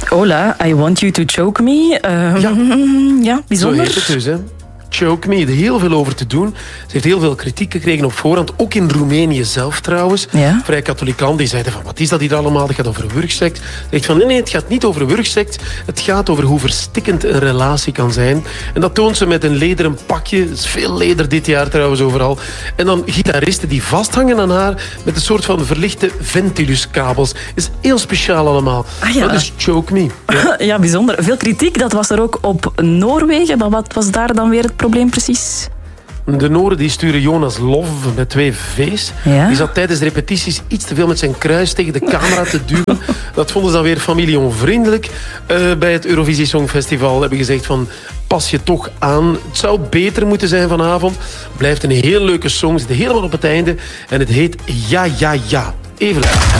Hola, I want you to choke me. Ja, bijzonder. Zo heet het dus, hè. Choke Me, er heel veel over te doen. Ze heeft heel veel kritiek gekregen op voorhand, ook in Roemenië zelf trouwens. Ja. Vrij katholiek land, die zeiden van, wat is dat hier allemaal? Het gaat over wurgseks. Ze zegt van, nee, het gaat niet over wurgseks. Het gaat over hoe verstikkend een relatie kan zijn. En dat toont ze met een lederen pakje. Er is veel leder dit jaar trouwens overal. En dan gitaristen die vasthangen aan haar met een soort van verlichte ventiluskabels. Is heel speciaal allemaal. Ah, ja. Dat is Choke Me. Ja. Ja, bijzonder. Veel kritiek, dat was er ook op Noorwegen. Maar wat was daar dan weer het probleem precies? De Noren die sturen Jonas Love met 2 V's. Ja? Die zat tijdens de repetities iets te veel met zijn kruis tegen de camera te duwen. Dat vonden ze dan weer familie-onvriendelijk. Bij het Eurovisie Songfestival hebben gezegd van, pas je toch aan. Het zou beter moeten zijn vanavond. Blijft een heel leuke song, zit helemaal op het einde. En het heet Ja, Ja, Ja. Even luisteren.